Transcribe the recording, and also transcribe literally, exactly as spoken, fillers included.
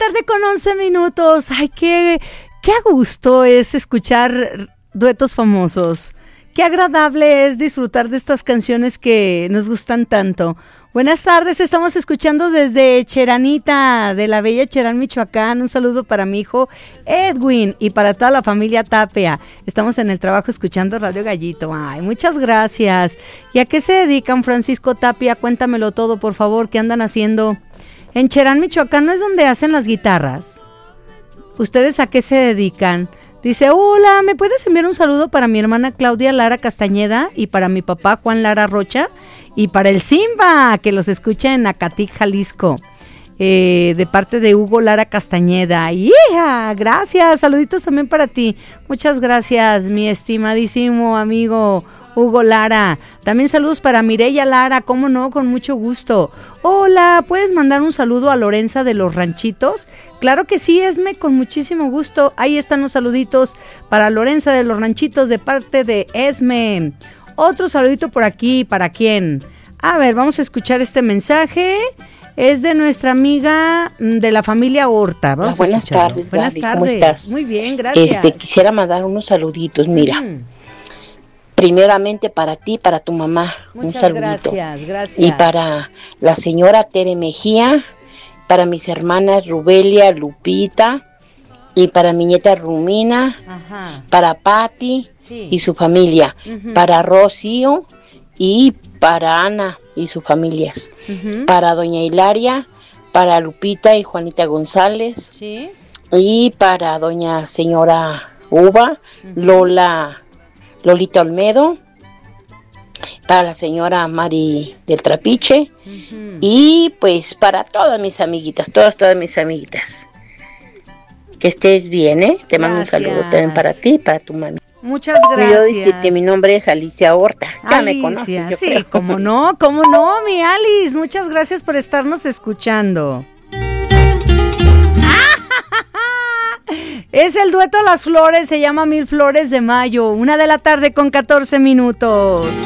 tarde con once minutos. Ay, qué, qué a gusto es escuchar duetos famosos. Qué agradable es disfrutar de estas canciones que nos gustan tanto. Buenas tardes, estamos escuchando desde Cheranita, de la bella Cherán, Michoacán. Un saludo para mi hijo Edwin y para toda la familia Tapia. Estamos en el trabajo escuchando Radio Gallito. Ay, muchas gracias. ¿Y a qué se dedican, Francisco Tapia? Cuéntamelo todo, por favor. ¿Qué andan haciendo? En Cherán, Michoacán, ¿no es donde hacen las guitarras? ¿Ustedes a qué se dedican? Dice, hola, ¿me puedes enviar un saludo para mi hermana Claudia Lara Castañeda y para mi papá Juan Lara Rocha y para el Simba, que los escucha en Acatic, Jalisco, eh, de parte de Hugo Lara Castañeda? ¡Hija! Gracias, saluditos también para ti. Muchas gracias, mi estimadísimo amigo Hugo Lara. También saludos para Mireya Lara, cómo no, con mucho gusto. Hola, ¿puedes mandar un saludo a Lorenza de los Ranchitos? Claro que sí, Esme, con muchísimo gusto. Ahí están los saluditos para Lorenza de los Ranchitos de parte de Esme. Otro saludito por aquí, ¿para quién? A ver, vamos a escuchar este mensaje. Es de nuestra amiga de la familia Horta. Vamos Hola, buenas a tardes, Buenas Gaby, tardes. ¿cómo estás? Muy bien, gracias. Este, quisiera mandar unos saluditos, mira. Mm. Primeramente para ti, para tu mamá, muchas un saludito. Gracias, gracias. Y para la señora Tere Mejía, para mis hermanas Rubelia, Lupita, y para mi nieta Rumina, ajá, para Patti, sí, y su familia, uh-huh, para Rocío y para Ana y sus familias, uh-huh, para doña Hilaria, para Lupita y Juanita González, sí, y para doña señora Uva, uh-huh, Lola Lolita Olmedo, para la señora Mari del Trapiche, uh-huh, y pues para todas mis amiguitas, todas, todas mis amiguitas. Que estés bien, ¿eh? Te mando gracias. Un saludo también para ti y para tu mami. Muchas gracias. Yo decirte, mi nombre es Alicia Horta, ya Alicia, me conoces, yo sí, creo. cómo no, cómo no, mi Alice, muchas gracias por estarnos escuchando. Es el dueto Las Flores, se llama Mil Flores de Mayo, una de la tarde con catorce minutos.